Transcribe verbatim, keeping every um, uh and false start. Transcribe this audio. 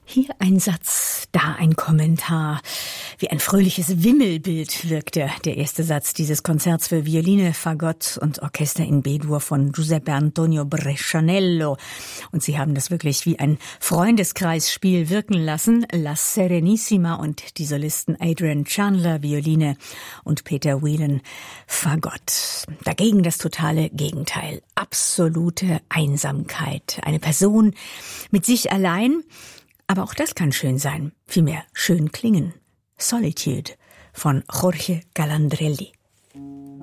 Hier ein Satz, da ein Kommentar. Wie ein fröhliches Wimmelbild wirkte der erste Satz dieses Konzerts für Violine, Fagott und Orchester in B-Dur von Giuseppe Antonio Brescianello. Und sie haben das wirklich wie ein Freundeskreisspiel wirken lassen. La Serenissima und die Solisten Adrian Chandler, Violine, und Peter Whelan, Fagott. Dagegen das totale Gegenteil. Absolute Einsamkeit. Eine Person mit sich allein. Aber auch das kann schön sein, vielmehr schön klingen. Solitude von Jorge Galandrelli.